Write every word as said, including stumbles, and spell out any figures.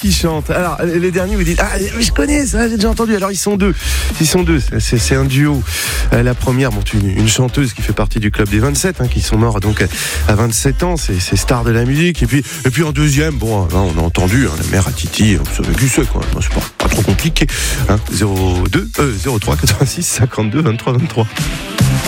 qui chante. Alors, les derniers, vous dites, ah, mais je connais ça, j'ai déjà entendu. Alors, ils sont deux. Ils sont deux. C'est, c'est un duo. La première, bon, une, une chanteuse qui fait partie du club des vingt-sept, hein, qui sont morts donc à vingt-sept ans. C'est, c'est star de la musique. Et puis, et puis en deuxième, bon, là, on a entendu, hein, la mère à Titi, vous savez qui c'est, quoi. Non, c'est pas, pas trop compliqué. Hein, zéro deux, euh, zéro trois quatre-vingt-six cinquante-deux vingt-trois vingt-trois.